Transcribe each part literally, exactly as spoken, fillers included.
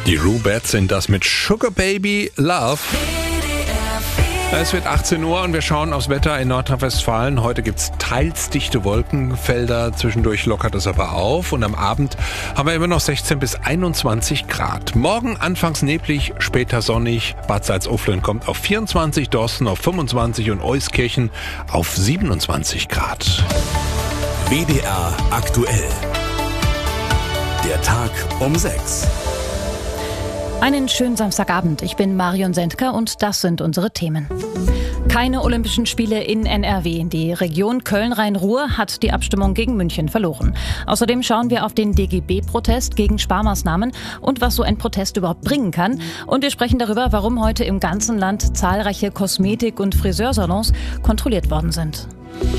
Die Rubettes sind das mit Sugar Baby Love. Es wird achtzehn Uhr und wir schauen aufs Wetter in Nordrhein-Westfalen. Heute gibt es teils dichte Wolkenfelder, zwischendurch lockert es aber auf und am Abend haben wir immer noch sechzehn bis einundzwanzig Grad. Morgen anfangs neblig, später sonnig. Bad Salzuflen kommt auf vierundzwanzig, Dorsten auf fünfundzwanzig und Euskirchen auf siebenundzwanzig Grad. W D R aktuell. Der Tag um sechs. Einen schönen Samstagabend. Ich bin Marion Sendker und das sind unsere Themen. Keine Olympischen Spiele in N R W. Die Region Köln-Rhein-Ruhr hat die Abstimmung gegen München verloren. Außerdem schauen wir auf den D G B-Protest gegen Sparmaßnahmen und was so ein Protest überhaupt bringen kann. Und wir sprechen darüber, warum heute im ganzen Land zahlreiche Kosmetik- und Friseursalons kontrolliert worden sind.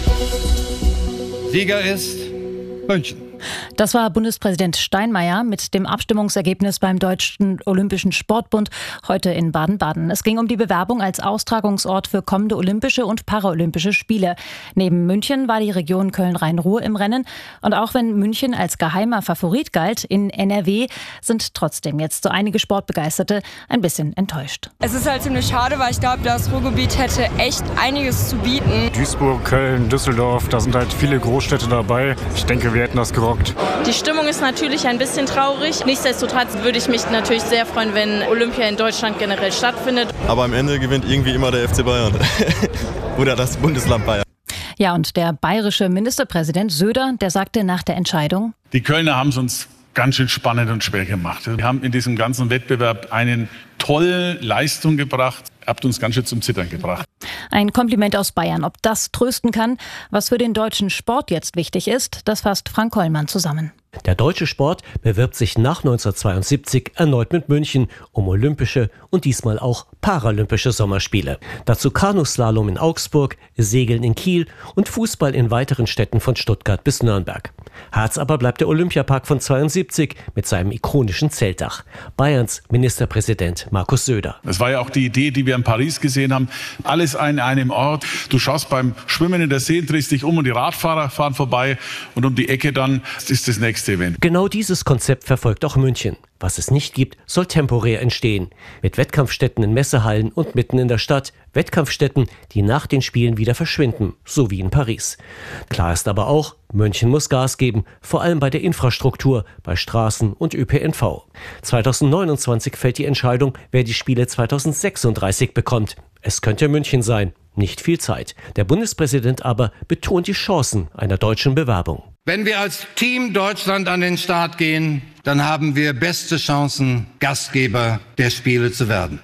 Sieger ist München. Das war Bundespräsident Steinmeier mit dem Abstimmungsergebnis beim Deutschen Olympischen Sportbund heute in Baden-Baden. Es ging um die Bewerbung als Austragungsort für kommende Olympische und Paralympische Spiele. Neben München war die Region Köln-Rhein-Ruhr im Rennen. Und auch wenn München als geheimer Favorit galt, in N R W sind trotzdem jetzt so einige Sportbegeisterte ein bisschen enttäuscht. Es ist halt ziemlich schade, weil ich glaube, das Ruhrgebiet hätte echt einiges zu bieten. Duisburg, Köln, Düsseldorf, da sind halt viele Großstädte dabei. Ich denke, wir hätten das gerockt. Die Stimmung ist natürlich ein bisschen traurig. Nichtsdestotrotz würde ich mich natürlich sehr freuen, wenn Olympia in Deutschland generell stattfindet. Aber am Ende gewinnt irgendwie immer der F C Bayern oder das Bundesland Bayern. Ja, und der bayerische Ministerpräsident Söder, der sagte nach der Entscheidung: Die Kölner haben es uns ganz schön spannend und schwer gemacht. Wir haben in diesem ganzen Wettbewerb eine tolle Leistung gebracht. Habt uns ganz schön zum Zittern gebracht. Ein Kompliment aus Bayern. Ob das trösten kann, was für den deutschen Sport jetzt wichtig ist, das fasst Frank Hollmann zusammen. Der deutsche Sport bewirbt sich nach neunzehnhundertzweiundsiebzig erneut mit München um olympische und diesmal auch paralympische Sommerspiele. Dazu Kanuslalom in Augsburg, Segeln in Kiel und Fußball in weiteren Städten von Stuttgart bis Nürnberg. Herz aber bleibt der Olympiapark von zweiundsiebzig mit seinem ikonischen Zeltdach. Bayerns Ministerpräsident Markus Söder. Das war ja auch die Idee, die wir in Paris gesehen haben. Alles an einem Ort. Du schaust beim Schwimmen in der See, drehst dich um und die Radfahrer fahren vorbei und um die Ecke dann ist das nächste Event. Genau dieses Konzept verfolgt auch München. Was es nicht gibt, soll temporär entstehen. Mit Wettkampfstätten in Messehallen und mitten in der Stadt. Wettkampfstätten, die nach den Spielen wieder verschwinden, so wie in Paris. Klar ist aber auch, München muss Gas geben, vor allem bei der Infrastruktur, bei Straßen und Ö P N V. zweitausendneunundzwanzig fällt die Entscheidung, wer die Spiele zweitausendsechsunddreißig bekommt. Es könnte München sein. Nicht viel Zeit. Der Bundespräsident aber betont die Chancen einer deutschen Bewerbung. Wenn wir als Team Deutschland an den Start gehen, dann haben wir beste Chancen, Gastgeber der Spiele zu werden.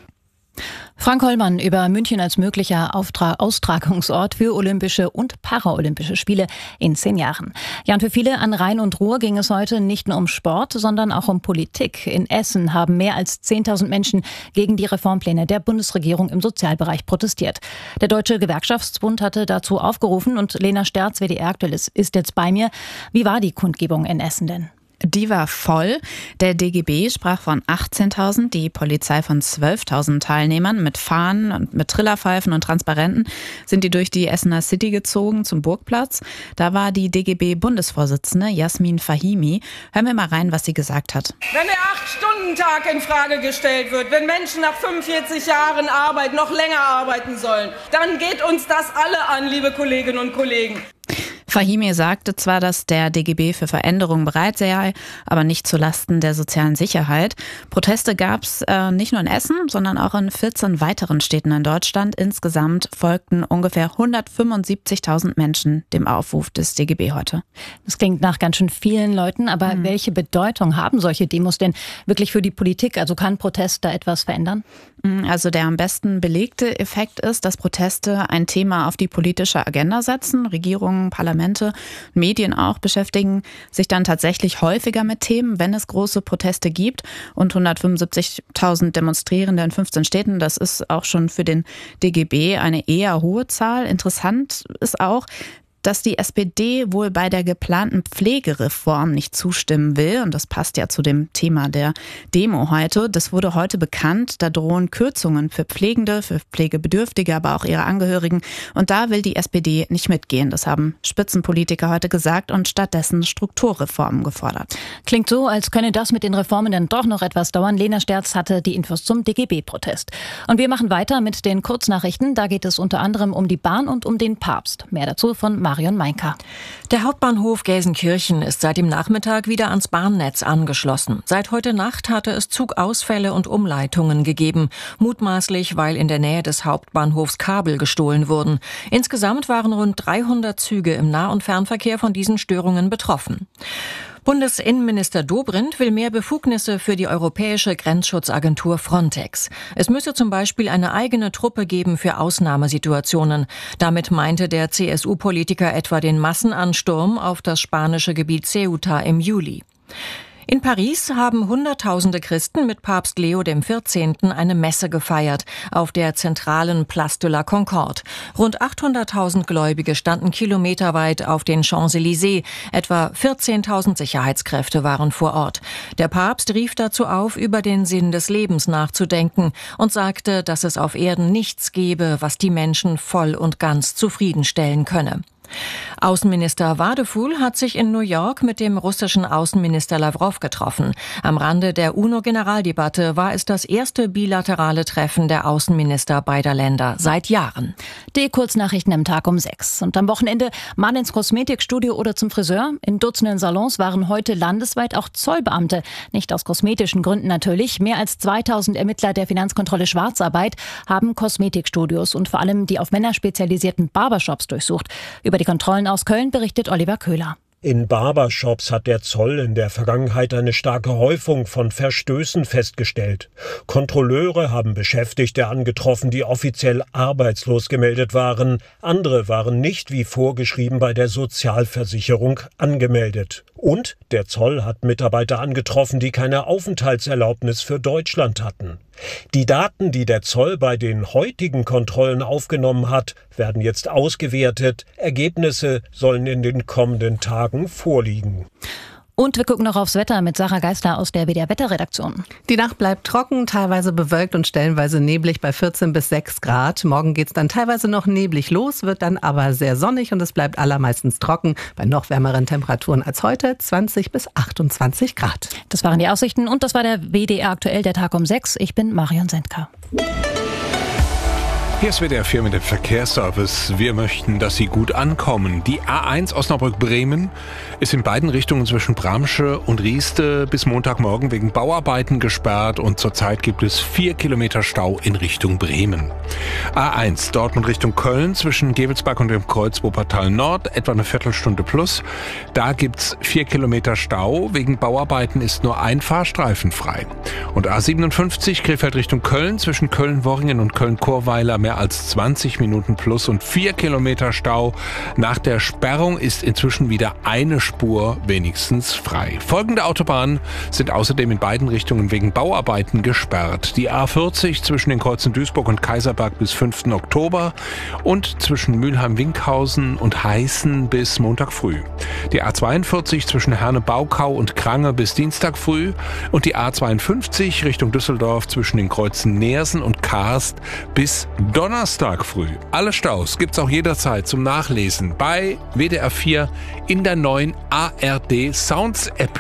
Frank Hollmann über München als möglicher Auftra- Austragungsort für Olympische und Paralympische Spiele in zehn Jahren. Ja, und für viele an Rhein und Ruhr ging es heute nicht nur um Sport, sondern auch um Politik. In Essen haben mehr als zehntausend Menschen gegen die Reformpläne der Bundesregierung im Sozialbereich protestiert. Der Deutsche Gewerkschaftsbund hatte dazu aufgerufen und Lena Sterz, W D R-Aktuell, ist jetzt bei mir. Wie war die Kundgebung in Essen denn? Die war voll. Der D G B sprach von achtzehntausend, die Polizei von zwölftausend Teilnehmern. Mit Fahnen und mit Trillerpfeifen und Transparenten sind die durch die Essener City gezogen zum Burgplatz. Da war die D G B-Bundesvorsitzende Jasmin Fahimi. Hören wir mal rein, was sie gesagt hat. Wenn der Acht-Stunden-Tag in Frage gestellt wird, wenn Menschen nach fünfundvierzig Jahren Arbeit noch länger arbeiten sollen, dann geht uns das alle an, liebe Kolleginnen und Kollegen. Fahimi sagte zwar, dass der D G B für Veränderungen bereit sei, aber nicht zulasten der sozialen Sicherheit. Proteste gab es äh, nicht nur in Essen, sondern auch in vierzehn weiteren Städten in Deutschland. Insgesamt folgten ungefähr hundertfünfundsiebzigtausend Menschen dem Aufruf des D G B heute. Das klingt nach ganz schön vielen Leuten, aber mhm. welche Bedeutung haben solche Demos denn wirklich für die Politik? Also kann Protest da etwas verändern? Also der am besten belegte Effekt ist, dass Proteste ein Thema auf die politische Agenda setzen. Regierungen, Parlamente, Medien auch beschäftigen sich dann tatsächlich häufiger mit Themen, wenn es große Proteste gibt. Und hundertfünfundsiebzigtausend Demonstrierende in fünfzehn Städten, das ist auch schon für den D G B eine eher hohe Zahl. Interessant ist auch, dass die S P D wohl bei der geplanten Pflegereform nicht zustimmen will. Und das passt ja zu dem Thema der Demo heute. Das wurde heute bekannt. Da drohen Kürzungen für Pflegende, für Pflegebedürftige, aber auch ihre Angehörigen. Und da will die S P D nicht mitgehen. Das haben Spitzenpolitiker heute gesagt und stattdessen Strukturreformen gefordert. Klingt so, als könne das mit den Reformen dann doch noch etwas dauern. Lena Sterz hatte die Infos zum D G B-Protest. Und wir machen weiter mit den Kurznachrichten. Da geht es unter anderem um die Bahn und um den Papst. Mehr dazu von Marion Meinka. Der Hauptbahnhof Gelsenkirchen ist seit dem Nachmittag wieder ans Bahnnetz angeschlossen. Seit heute Nacht hatte es Zugausfälle und Umleitungen gegeben. Mutmaßlich, weil in der Nähe des Hauptbahnhofs Kabel gestohlen wurden. Insgesamt waren rund dreihundert Züge im Nah- und Fernverkehr von diesen Störungen betroffen. Bundesinnenminister Dobrindt will mehr Befugnisse für die europäische Grenzschutzagentur Frontex. Es müsse zum Beispiel eine eigene Truppe geben für Ausnahmesituationen. Damit meinte der C S U-Politiker etwa den Massenansturm auf das spanische Gebiet Ceuta im Juli. In Paris haben Hunderttausende Christen mit Papst Leo der vierzehnten eine Messe gefeiert auf der zentralen Place de la Concorde. Rund achthunderttausend Gläubige standen kilometerweit auf den Champs-Élysées. Etwa vierzehntausend Sicherheitskräfte waren vor Ort. Der Papst rief dazu auf, über den Sinn des Lebens nachzudenken und sagte, dass es auf Erden nichts gebe, was die Menschen voll und ganz zufriedenstellen könne. Außenminister Wadeful hat sich in New York mit dem russischen Außenminister Lawrow getroffen. Am Rande der UNO-Generaldebatte war es das erste bilaterale Treffen der Außenminister beider Länder seit Jahren. Die Kurznachrichten am Tag um sechs. Und am Wochenende mal ins Kosmetikstudio oder zum Friseur. In Dutzenden Salons waren heute landesweit auch Zollbeamte. Nicht aus kosmetischen Gründen natürlich. Mehr als zweitausend Ermittler der Finanzkontrolle Schwarzarbeit haben Kosmetikstudios und vor allem die auf Männer spezialisierten Barbershops durchsucht. Über die Kontrollen aus Köln berichtet Oliver Köhler. In Barbershops hat der Zoll in der Vergangenheit eine starke Häufung von Verstößen festgestellt. Kontrolleure haben Beschäftigte angetroffen, die offiziell arbeitslos gemeldet waren. Andere waren nicht wie vorgeschrieben bei der Sozialversicherung angemeldet. Und der Zoll hat Mitarbeiter angetroffen, die keine Aufenthaltserlaubnis für Deutschland hatten. Die Daten, die der Zoll bei den heutigen Kontrollen aufgenommen hat, werden jetzt ausgewertet. Ergebnisse sollen in den kommenden Tagen vorliegen. Und wir gucken noch aufs Wetter mit Sarah Geisler aus der W D R-Wetterredaktion. Die Nacht bleibt trocken, teilweise bewölkt und stellenweise neblig bei vierzehn bis sechs Grad. Morgen geht's dann teilweise noch neblig los, wird dann aber sehr sonnig und es bleibt allermeistens trocken bei noch wärmeren Temperaturen als heute, zwanzig bis achtundzwanzig Grad. Das waren die Aussichten und das war der W D R aktuell, der Tag um sechs. Ich bin Marion Sendka. Hier ist W D R vier mit dem Verkehrsservice. Wir möchten, dass Sie gut ankommen. Die A eins Osnabrück-Bremen ist in beiden Richtungen zwischen Bramsche und Rieste bis Montagmorgen wegen Bauarbeiten gesperrt und zurzeit gibt es vier Kilometer Stau in Richtung Bremen. A eins Dortmund Richtung Köln zwischen Gevelsberg und dem Kreuz Wuppertal Nord etwa eine Viertelstunde plus. Da gibt's vier Kilometer Stau. Wegen Bauarbeiten ist nur ein Fahrstreifen frei. Und A siebenundfünfzig Krefeld Richtung Köln zwischen Köln-Worringen und Köln-Chorweiler mehr als zwanzig Minuten plus und vier Kilometer Stau. Nach der Sperrung ist inzwischen wieder eine Spur wenigstens frei. Folgende Autobahnen sind außerdem in beiden Richtungen wegen Bauarbeiten gesperrt. Die A vierzig zwischen den Kreuzen Duisburg und Kaiserberg bis fünften Oktober und zwischen Mülheim-Winkhausen und Heißen bis Montag früh. Die A zweiundvierzig zwischen Herne-Baukau und Krange bis Dienstag früh und die A zweiundfünfzig Richtung Düsseldorf zwischen den Kreuzen Neersen und Karst bis Donnerstag früh. Alle Staus gibt's auch jederzeit zum Nachlesen bei W D R vier in der neuen A R D Sounds App.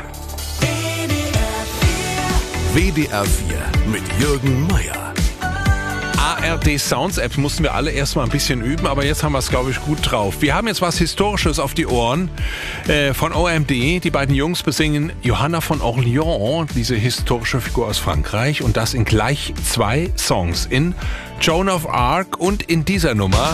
W D R vier mit Jürgen Meier. A R D Sounds App mussten wir alle erstmal ein bisschen üben, aber jetzt haben wir es, glaube ich, gut drauf. Wir haben jetzt was Historisches auf die Ohren äh, von O M D. Die beiden Jungs besingen Johanna von Orléans, diese historische Figur aus Frankreich, und das in gleich zwei Songs, in Joan of Arc und in dieser Nummer.